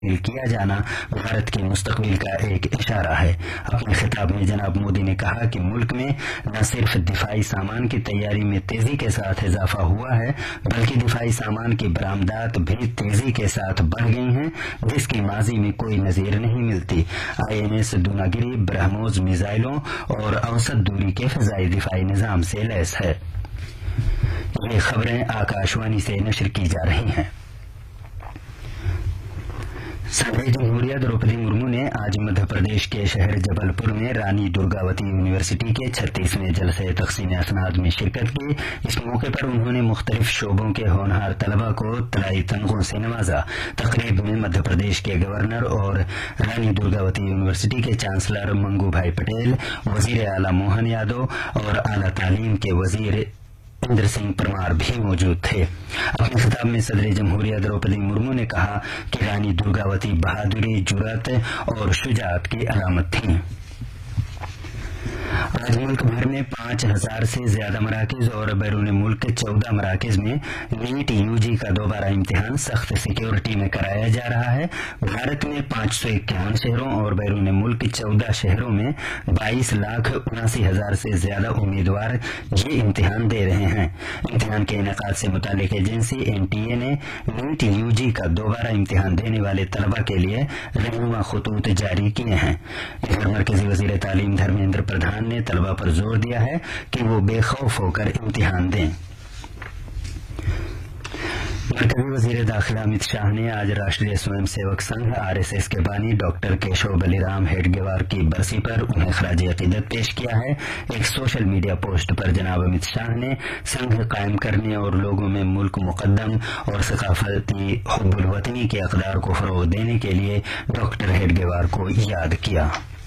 کیا جانا بھارت کے مستقبل کا ایک اشارہ ہے۔ اپنے خطاب میں جناب مودی نے کہا کہ ملک میں نہ صرف دفاعی سامان کی تیاری میں تیزی کے ساتھ اضافہ ہوا ہے بلکہ دفاعی سامان کی برآمدات بھی تیزی کے ساتھ بڑھ گئی ہیں، جس کی ماضی میں کوئی نظیر نہیں ملتی۔ INS دوناگری برہموس میزائلوں اور اوسط دوری کے فضائی دفاعی نظام سے لیس ہے۔ یہ خبریں آکاشوانی سے نشر کی جا رہی ہیں۔ صدر جمہوریہ دروپدی مرمو نے آج مدھیہ پردیش کے شہر جبل پور میں رانی درگاوتی یونیورسٹی کے 36ویں جلسے تقسیم اسناد میں شرکت کی۔ اس موقع پر انہوں نے مختلف شعبوں کے ہونہار طلباء کو طلائی تمغوں سے نوازا۔ تقریب میں مدھیہ پردیش کے گورنر اور رانی درگاوتی یونیورسٹی کے چانسلر منگو بھائی پٹیل، وزیر اعلیٰ موہن یادو اور اعلیٰ تعلیم کے وزیر اندر سنگھ پرمار بھی موجود تھے۔ اپنے خطاب میں صدر جمہوریہ دروپدی مرمو نے کہا کہ رانی درگاوتی بہادری، جرأت اور شجاعت کی علامت تھیں۔ آج ملک بھر میں 5000 سے زیادہ مراکز اور بیرون ملک 14 مراکز میں نیٹ UG کا دوبارہ امتحان سخت سیکیورٹی میں کرایا جا رہا ہے۔ بھارت میں 551 شہروں اور بیرون ملک 14 شہروں میں 22,79,000 سے زیادہ امیدوار یہ امتحان دے رہے ہیں۔ امتحان کے انعقاد سے متعلق ایجنسی NTA نے نیٹ UG کا دوبارہ امتحان دینے والے طلباء کے لیے رہنما خطوط جاری کیے ہیں۔ ادھر مرکزی وزیر تعلیم دھرمیندر پردھان نے طلباء پر زور دیا ہے کہ وہ بے خوف ہو کر امتحان دیں۔ مرکزی وزیر داخلہ امت شاہ نے آج راشٹریہ سوئم سیوک سنگھ RSS کے بانی ڈاکٹر کیشو بلی رام ہیڈگیوار کی برسی پر انہیں خراج عقیدت پیش کیا ہے۔ ایک سوشل میڈیا پوسٹ پر جناب امت شاہ نے سنگھ قائم کرنے اور لوگوں میں ملک مقدم اور ثقافتی حب الوطنی کے اقدار کو فروغ دینے کے لیے ڈاکٹر ہیڈگیوار کو یاد کیا۔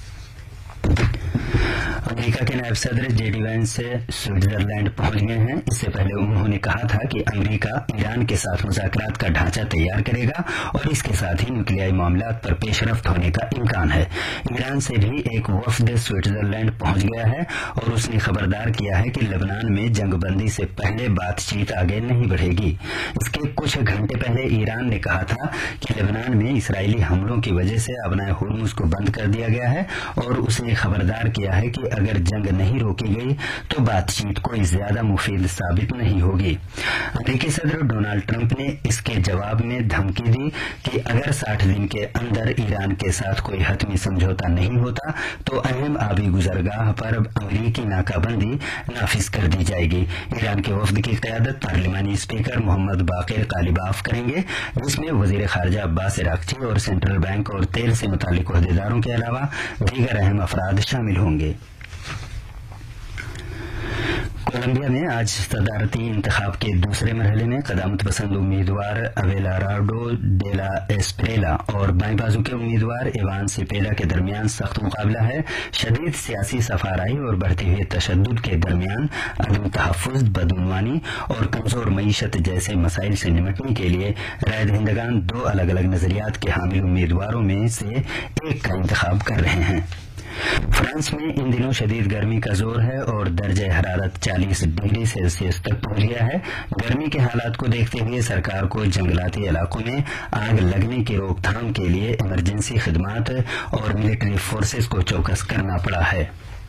امریکہ کے نائب صدر JD وینس سوئٹزرلینڈ پہنچ گئے ہیں۔ اس سے پہلے انہوں نے کہا تھا کہ امریکہ ایران کے ساتھ مذاکرات کا ڈھانچہ تیار کرے گا اور اس کے ساتھ ہی نیوکلیائی معاملات پر پیش رفت ہونے کا امکان ہے۔ ایران سے بھی ایک وفد سوئٹزرلینڈ پہنچ گیا ہے اور اس نے خبردار کیا ہے کہ لبنان میں جنگ بندی سے پہلے بات چیت آگے نہیں بڑھے گی۔ اس کے کچھ گھنٹے پہلے ایران نے کہا تھا کہ لبنان میں اسرائیلی حملوں کی وجہ سے ابنائے ہرمز کو بند کر دیا گیا ہے اور اس نے خبردار کیا ہے کہ اگر جنگ نہیں روکی گئی تو بات چیت کوئی زیادہ مفید ثابت نہیں ہوگی۔ امریکی صدر ڈونلڈ ٹرمپ نے اس کے جواب میں دھمکی دی کہ اگر 60 دن کے اندر ایران کے ساتھ کوئی حتمی سمجھوتا نہیں ہوتا تو اہم آبی گزرگاہ پر امریکی ناکہ بندی نافذ کر دی جائے گی۔ ایران کے وفد کی قیادت پارلیمانی اسپیکر محمد باقر قالیباف کریں گے، جس میں وزیر خارجہ عباس عراقچی اور سینٹرل بینک اور تیل سے متعلق عہدیداروں کے علاوہ دیگر اہم افراد شامل ہوں گے۔ کولمبیا میں آج صدارتی انتخاب کے دوسرے مرحلے میں قدامت پسند امیدوار اویلاراڈو ڈیلا ایسپریلا اور بائیں بازو کے امیدوار ایوان سیپیلا کے درمیان سخت مقابلہ ہے۔ شدید سیاسی سفارائی اور بڑھتے ہوئے تشدد کے درمیان عدم تحفظ، بدعنوانی اور کمزور معیشت جیسے مسائل سے نمٹنے کے لیے رائے دہندگان دو الگ الگ نظریات کے حامل امیدواروں میں سے ایک کا انتخاب کر رہے ہیں۔ فرانس میں ان دنوں شدید گرمی کا زور ہے اور درجہ حرارت 40 ڈگری سیلسیس تک پہنچ گیا ہے۔ گرمی کے حالات کو دیکھتے ہوئے سرکار کو جنگلاتی علاقوں میں آگ لگنے کی روک تھام کے لیے ایمرجنسی خدمات اور ملٹری فورسز کو چوکس کرنا پڑا ہے۔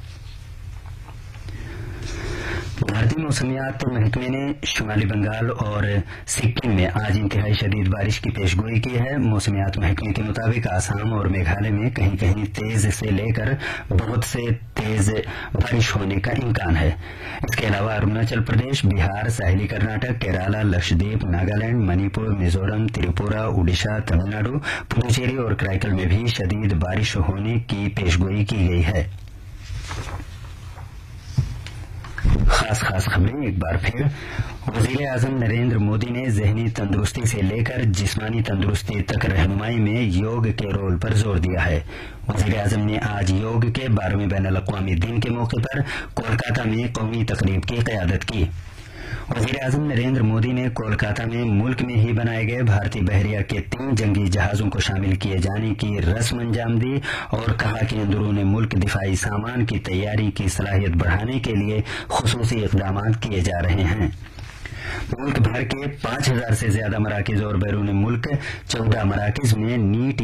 بھارتی موسمیات محکمے نے شمالی بنگال اور سکم میں آج انتہائی شدید بارش کی پیش گوئی کی ہے۔ موسمیات محکمے کے مطابق آسام اور میگھالیہ میں کہیں کہیں تیز سے لے کر بہت سے تیز بارش ہونے کا امکان ہے۔ اس کے علاوہ اروناچل پردیش، بہار، ساحلی کرناٹک، کیرالہ، لکشدیپ، ناگالینڈ، منی پور، میزورم، تریپورہ، اڈیشہ، تمل ناڈو، پڈوچیری اور کرائیکل میں بھی شدید بارش ہونے کی پیش گوئی کی گئی ہے۔ خاص خبریں ایک بار پھر۔ وزیر اعظم نریندر مودی نے ذہنی تندرستی سے لے کر جسمانی تندرستی تک رہنمائی میں یوگ کے رول پر زور دیا ہے۔ وزیر اعظم نے آج یوگ کے 12ویں بین الاقوامی دن کے موقع پر کولکاتہ میں قومی تقریب کی قیادت کی۔ وزیر اعظم نریندر مودی نے کولکاتہ میں ملک میں ہی بنائے گئے بھارتی بحریہ کے 3 جنگی جہازوں کو شامل کیے جانے کی رسم انجام دی اور کہا کہ اندرون ملک دفاعی سامان کی تیاری کی صلاحیت بڑھانے کے لیے خصوصی اقدامات کیے جا رہے ہیں۔ मुल्क भर के 5000 से ज्यादा मराकज और बैरून मुल्क 14 मराकज में नीट